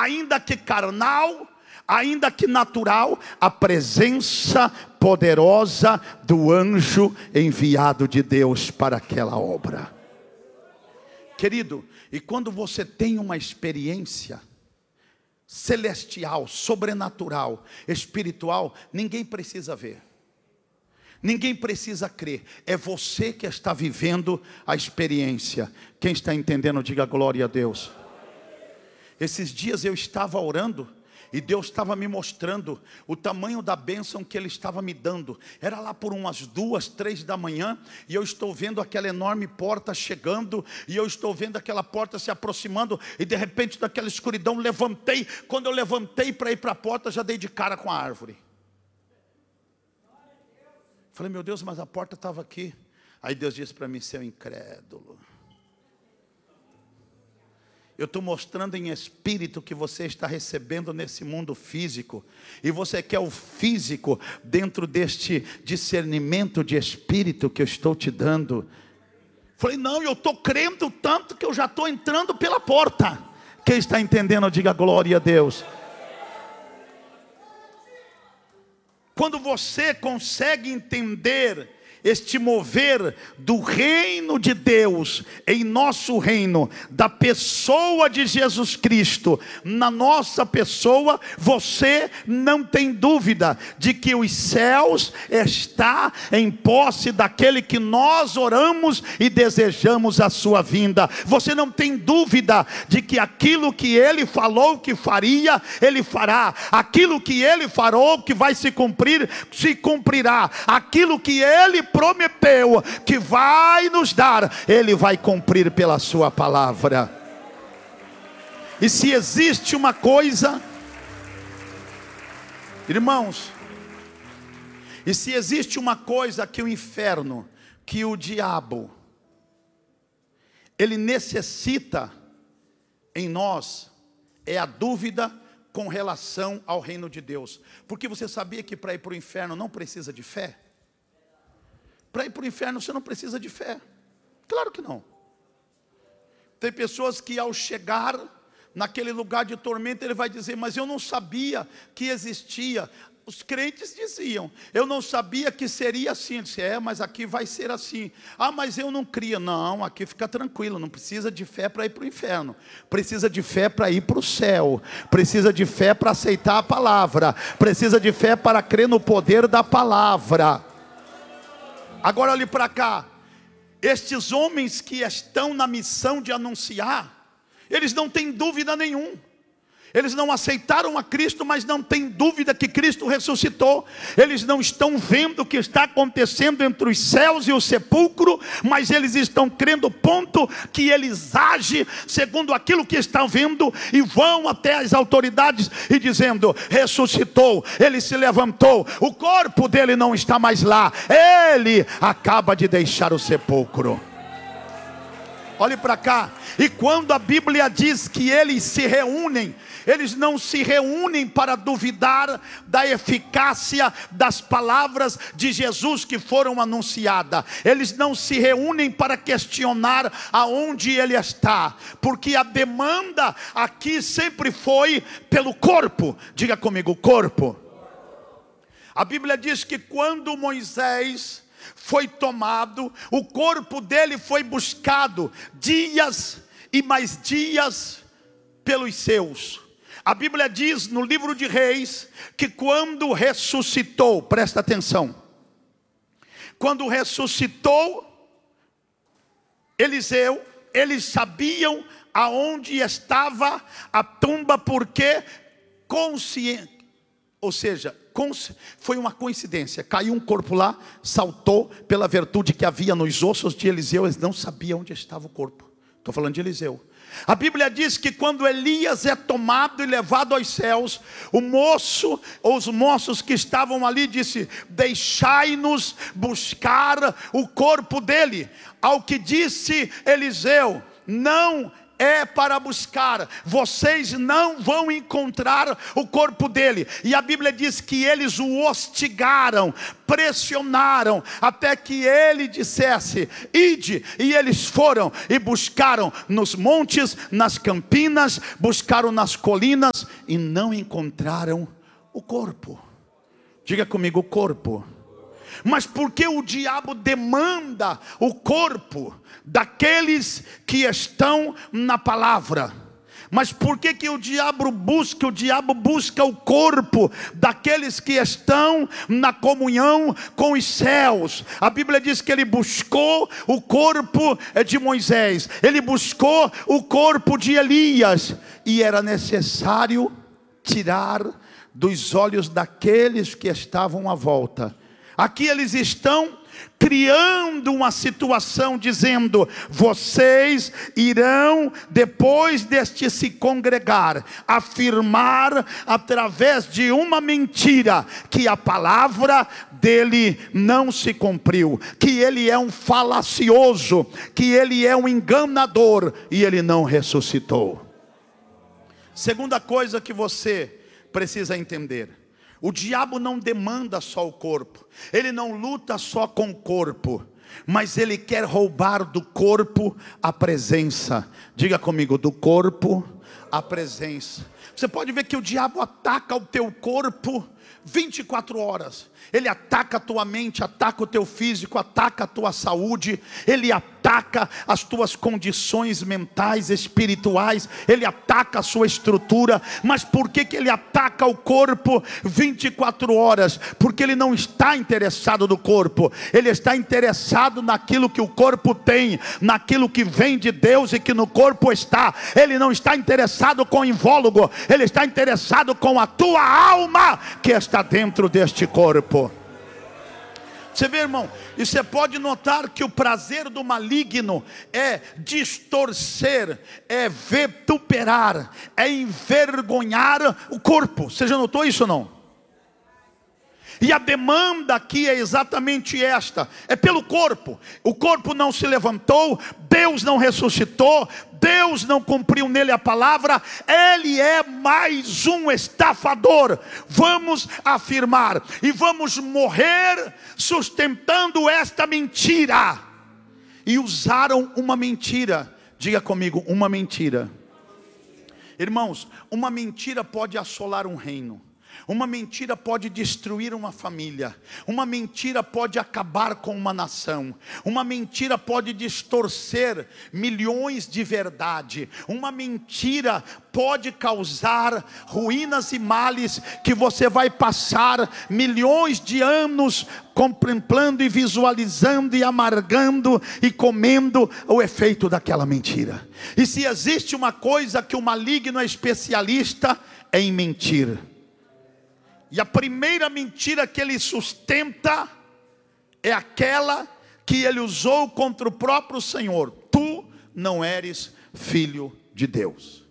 ainda que carnal, ainda que natural, a presença poderosa do anjo enviado de Deus para aquela obra. Querido, e quando você tem uma experiência celestial, sobrenatural, espiritual, ninguém precisa ver, ninguém precisa crer, é você que está vivendo a experiência. Quem está entendendo, diga glória a Deus. Esses dias eu estava orando e Deus estava me mostrando o tamanho da bênção que Ele estava me dando. Era lá por umas 2, 3 da manhã, e eu estou vendo aquela enorme porta chegando, e eu estou vendo aquela porta se aproximando, e de repente daquela escuridão levantei. Quando eu levantei para ir para a porta, já dei de cara com a árvore. Falei, meu Deus, mas a porta estava aqui. Aí Deus disse para mim, seu incrédulo, eu estou mostrando em espírito que você está recebendo nesse mundo físico, e você quer o físico dentro deste discernimento de espírito que eu estou te dando. Falei, não, eu estou crendo tanto que eu já estou entrando pela porta. Quem está entendendo, diga glória a Deus. Quando você consegue entender este mover do reino de Deus em nosso reino, da pessoa de Jesus Cristo na nossa pessoa, você não tem dúvida de que os céus está em posse daquele que nós oramos e desejamos a sua vinda. Você não tem dúvida de que aquilo que Ele falou que faria, Ele fará. Aquilo que Ele falou que vai se cumprir, se cumprirá. Aquilo que Ele prometeu que vai nos dar, Ele vai cumprir pela sua palavra. E se existe uma coisa, irmãos, e se existe uma coisa que o inferno, que o diabo, ele necessita em nós, é a dúvida com relação ao reino de Deus. Porque você sabia que para ir para o inferno não precisa de fé? Para ir para o inferno você não precisa de fé. Claro que não. Tem pessoas que ao chegar naquele lugar de tormento, ele vai dizer, mas eu não sabia que existia. Os crentes diziam, eu não sabia que seria assim. Eu disse, mas aqui vai ser assim. Mas eu não cria. Não, aqui fica tranquilo, não precisa de fé para ir para o inferno. Precisa de fé para ir para o céu. Precisa de fé para aceitar a palavra. Precisa de fé para crer no poder da palavra. Agora olhe para cá. Estes homens que estão na missão de anunciar, eles não têm dúvida nenhuma. Eles não aceitaram a Cristo, mas não têm dúvida que Cristo ressuscitou. Eles não estão vendo o que está acontecendo entre os céus e o sepulcro, mas eles estão crendo, ponto, que eles agem segundo aquilo que estão vendo, e vão até as autoridades e dizendo, ressuscitou, ele se levantou, o corpo dele não está mais lá, ele acaba de deixar o sepulcro. Olhe para cá. E quando a Bíblia diz que eles se reúnem, eles não se reúnem para duvidar da eficácia das palavras de Jesus que foram anunciadas. Eles não se reúnem para questionar aonde ele está, porque a demanda aqui sempre foi pelo corpo. Diga comigo, corpo. A Bíblia diz que quando Moisés foi tomado, o corpo dele foi buscado dias e mais dias pelos seus. A Bíblia diz no livro de Reis que quando ressuscitou, presta atenção, quando ressuscitou Eliseu, eles sabiam aonde estava a tumba, porque ou seja, foi uma coincidência, caiu um corpo lá, saltou pela virtude que havia nos ossos de Eliseu, eles não sabiam onde estava o corpo. Estou falando de Eliseu. A Bíblia diz que quando Elias é tomado e levado aos céus, o moço, ou os moços que estavam ali, disse, deixai-nos buscar o corpo dele. Ao que disse Eliseu, não é para buscar. Vocês não vão encontrar o corpo dele. E a Bíblia diz que eles o hostigaram, pressionaram, até que ele dissesse: ide. E eles foram e buscaram nos montes, nas campinas, buscaram nas colinas e não encontraram o corpo. Diga comigo, o corpo. Mas por que o diabo demanda o corpo daqueles que estão na palavra? Mas por que o diabo busca? O diabo busca o corpo daqueles que estão na comunhão com os céus. A Bíblia diz que ele buscou o corpo de Moisés, ele buscou o corpo de Elias, e era necessário tirar dos olhos daqueles que estavam à volta. Aqui eles estão criando uma situação, dizendo: vocês irão, depois deste se congregar, afirmar através de uma mentira que a palavra dele não se cumpriu, que ele é um falacioso, que ele é um enganador e ele não ressuscitou. Segunda coisa que você precisa entender: o diabo não demanda só o corpo, ele não luta só com o corpo, mas ele quer roubar do corpo a presença. Diga comigo, do corpo a presença. Você pode ver que o diabo ataca o teu corpo 24 horas. Ele ataca a tua mente, ataca o teu físico, ataca a tua saúde, ele ataca as tuas condições mentais, espirituais, ele ataca a sua estrutura. Mas por que ele ataca o corpo 24 horas? Porque ele não está interessado no corpo, ele está interessado naquilo que o corpo tem, naquilo que vem de Deus e que no corpo está. Ele não está interessado com o invólucro, ele está interessado com a tua alma que está dentro deste corpo. Você vê, irmão, e você pode notar que o prazer do maligno é distorcer, é vituperar, é envergonhar o corpo. Você já notou isso ou não? E a demanda aqui é exatamente esta: é pelo corpo. O corpo não se levantou, Deus não ressuscitou, Deus não cumpriu nele a palavra, ele é mais um estafador. Vamos afirmar e vamos morrer sustentando esta mentira. E usaram uma mentira. Diga comigo, uma mentira. Irmãos, uma mentira pode assolar um reino. Uma mentira pode destruir uma família. Uma mentira pode acabar com uma nação. Uma mentira pode distorcer milhões de verdade. Uma mentira pode causar ruínas e males que você vai passar milhões de anos contemplando e visualizando e amargando e comendo o efeito daquela mentira. E se existe uma coisa que o maligno é especialista, é em mentir. E a primeira mentira que ele sustenta é aquela que ele usou contra o próprio Senhor: tu não eres filho de Deus.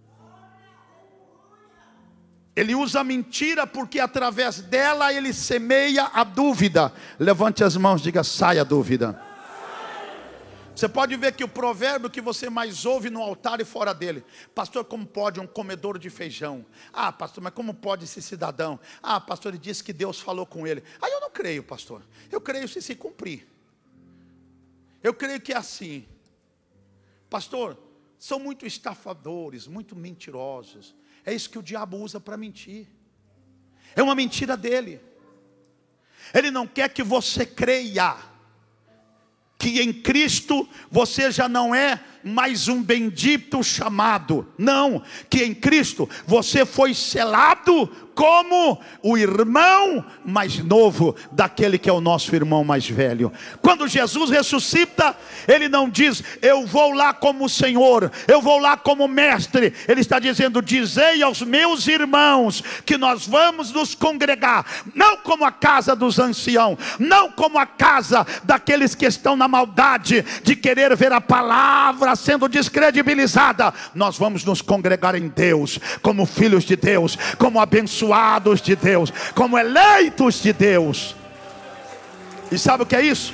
Ele usa a mentira porque através dela ele semeia a dúvida. Levante as mãos, diga: sai a dúvida. Você pode ver que o provérbio que você mais ouve no altar e fora dele: pastor, como pode um comedor de feijão? Ah, pastor, mas como pode esse cidadão? Ah, pastor, ele disse que Deus falou com ele. Ah, eu não creio, pastor. Eu creio se cumprir. Eu creio que é assim. Pastor, são muito estafadores, muito mentirosos. É isso que o diabo usa para mentir. É uma mentira dele. Ele não quer que você creia que em Cristo você já não é mais um bendito chamado. Não, que em Cristo você foi selado como o irmão mais novo daquele que é o nosso irmão mais velho. Quando Jesus ressuscita, ele não diz: eu vou lá como Senhor, eu vou lá como mestre. Ele está dizendo: dizei aos meus irmãos que nós vamos nos congregar, não como a casa dos anciãos, não como a casa daqueles que estão na maldade de querer ver a palavra sendo descredibilizada. Nós vamos nos congregar em Deus, como filhos de Deus, como abençoados de Deus, como eleitos de Deus. E sabe o que é isso?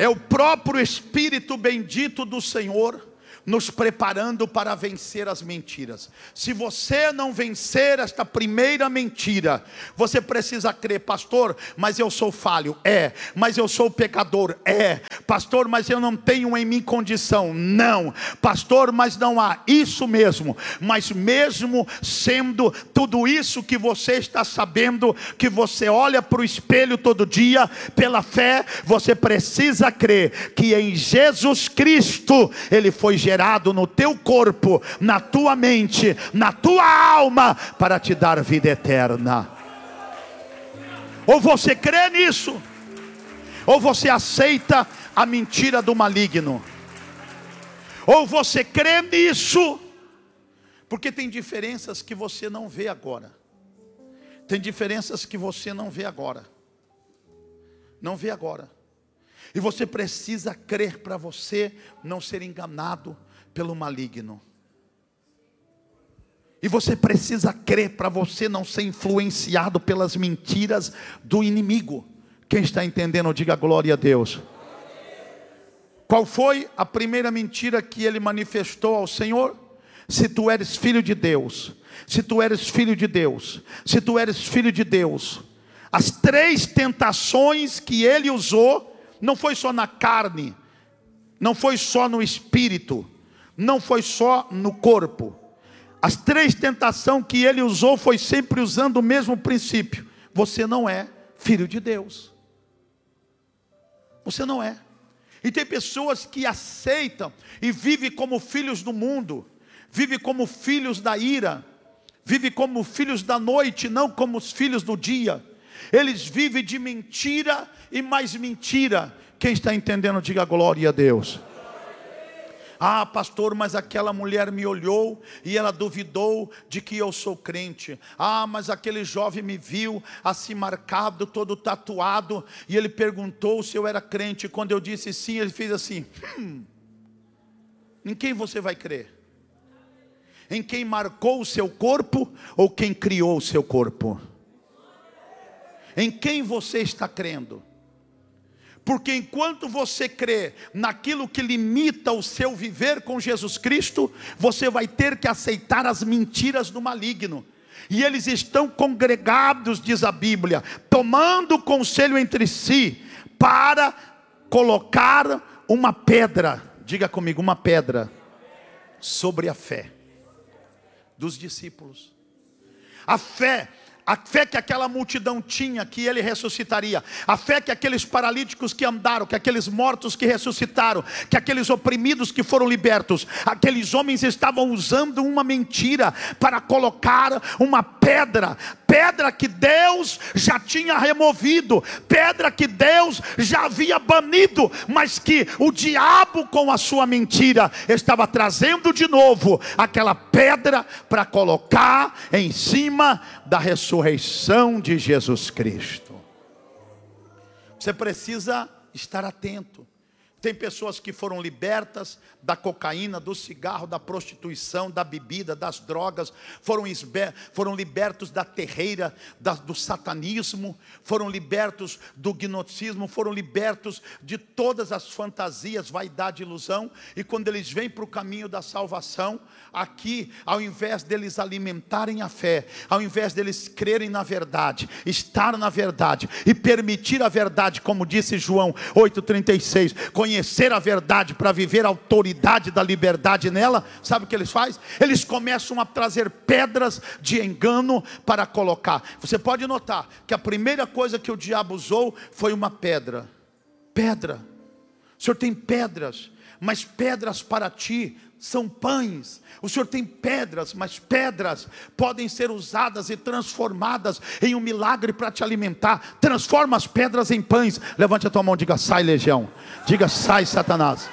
É o próprio Espírito bendito do Senhor nos preparando para vencer as mentiras. Se você não vencer esta primeira mentira, você precisa crer: pastor, mas eu sou falho. Mas eu sou pecador. Pastor, mas eu não tenho em mim condição. Não. Pastor, mas não há. Isso mesmo. Mas mesmo sendo tudo isso que você está sabendo, que você olha para o espelho todo dia, pela fé, você precisa crer que em Jesus Cristo Ele foi gerado no teu corpo, na tua mente, na tua alma, para te dar vida eterna. Ou você crê nisso, ou você aceita a mentira do maligno. Ou você crê nisso, porque tem diferenças que você não vê agora. Tem diferenças que você não vê agora. Não vê agora. E você precisa crer para você não ser enganado pelo maligno. E você precisa crer para você não ser influenciado pelas mentiras do inimigo. Quem está entendendo, diga glória a Deus. Qual foi a primeira mentira que ele manifestou ao Senhor? Se tu eres filho de Deus, se tu eres filho de Deus, se tu eres filho de Deus. As 3 tentações que ele usou, não foi só na carne, não foi só no espírito, não foi só no corpo. As 3 tentações que ele usou foi sempre usando o mesmo princípio: você não é filho de Deus. Você não é. E tem pessoas que aceitam e vivem como filhos do mundo, vivem como filhos da ira, vivem como filhos da noite, não como os filhos do dia. Eles vivem de mentira e mais mentira. Quem está entendendo, diga glória a Deus. Ah, pastor, mas aquela mulher me olhou e ela duvidou de que eu sou crente. Ah, mas aquele jovem me viu assim marcado, todo tatuado, e ele perguntou se eu era crente. Quando eu disse sim, ele fez assim: em quem você vai crer? Em quem marcou o seu corpo ou quem criou o seu corpo? Em quem você está crendo? Porque enquanto você crê naquilo que limita o seu viver com Jesus Cristo, você vai ter que aceitar as mentiras do maligno. E eles estão congregados, diz a Bíblia, tomando conselho entre si, para colocar uma pedra, diga comigo, uma pedra, sobre a fé dos discípulos. A fé que aquela multidão tinha, que ele ressuscitaria. A fé que aqueles paralíticos que andaram, que aqueles mortos que ressuscitaram, que aqueles oprimidos que foram libertos. Aqueles homens estavam usando uma mentira para colocar uma pedra que Deus já tinha removido, pedra que Deus já havia banido, mas que o diabo com a sua mentira estava trazendo de novo aquela pedra para colocar em cima da ressurreição de Jesus Cristo. Você precisa estar atento. Tem pessoas que foram libertas da cocaína, do cigarro, da prostituição, da bebida, das drogas, foram libertos da terreira, do satanismo, foram libertos do gnosticismo, foram libertos de todas as fantasias, vaidade e ilusão. E quando eles vêm para o caminho da salvação, aqui, ao invés deles alimentarem a fé, ao invés deles crerem na verdade, estar na verdade e permitir a verdade, como disse João 8,36, conhecer a verdade para viver a autoridade da liberdade nela, sabe o que eles fazem? Eles começam a trazer pedras de engano para colocar. Você pode notar que a primeira coisa que o diabo usou foi uma pedra. Pedra. O Senhor tem pedras, mas pedras para ti são pães. O Senhor tem pedras, mas pedras podem ser usadas e transformadas em um milagre para te alimentar. Transforma as pedras em pães. Levante a tua mão, diga sai legião, diga sai Satanás.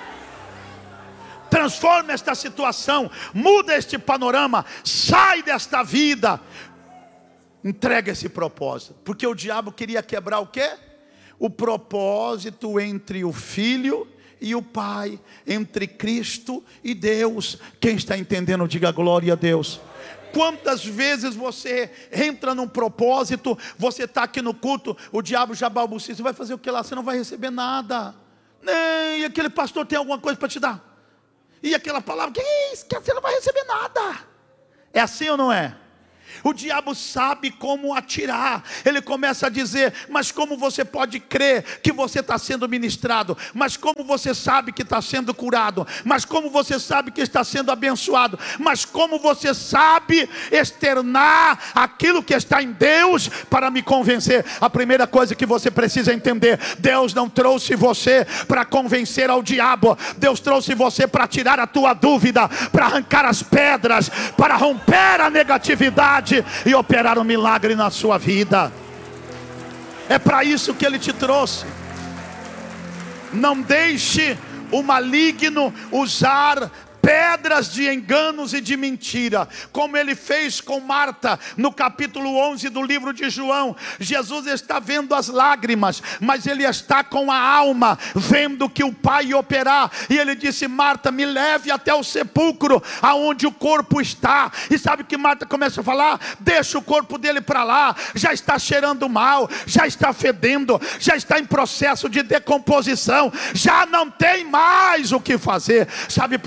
Transforma esta situação, muda este panorama, sai desta vida, entrega esse propósito, porque o diabo queria quebrar o quê? O propósito entre o Filho e o Pai, entre Cristo e Deus. Quem está entendendo, diga glória a Deus. Quantas vezes você entra num propósito, você está aqui no culto, o diabo já balbucia, você vai fazer o que lá? Você não vai receber nada. E aquele pastor tem alguma coisa para te dar. E aquela palavra, que é isso? Que você não vai receber nada. É assim ou não é? O diabo sabe como atirar. Ele começa a dizer: mas como você pode crer que você está sendo ministrado? Mas como você sabe que está sendo curado? Mas como você sabe que está sendo abençoado? Mas como você sabe externar aquilo que está em Deus para me convencer? A primeira coisa que você precisa entender: Deus não trouxe você para convencer ao diabo. Deus trouxe você para tirar a tua dúvida, para arrancar as pedras, para romper a negatividade e operar um milagre na sua vida. É para isso que Ele te trouxe. Não deixe o maligno usar pedras de enganos e de mentira, como ele fez com Marta no capítulo 11 do livro de João. Jesus está vendo as lágrimas, mas ele está com a alma vendo que o Pai operar. E ele disse: Marta, me leve até o sepulcro aonde o corpo está. E sabe o que Marta começa a falar? Deixa o corpo dele para lá, já está cheirando mal, já está fedendo, já está em processo de decomposição, já não tem mais o que fazer. Sabe por